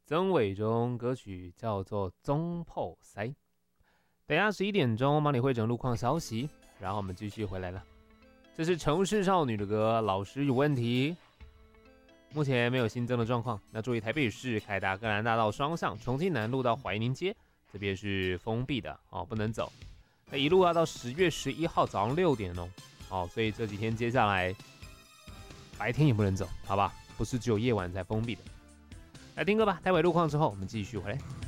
曾伟忠，歌曲叫做《中破塞》。等一下11点钟帮你汇整路况消息，然后我们继续回来了。这是城市少女的歌，老师有问题。目前没有新增的状况。那注意，台北市凯达格兰大道双向重庆南路到怀宁街这边是封闭的哦，不能走。那一路要到10月11号早上6点哦，所以这几天接下来白天也不能走，好吧？不是只有夜晚才封闭的。来听歌吧，待会路况之后我们继续回来。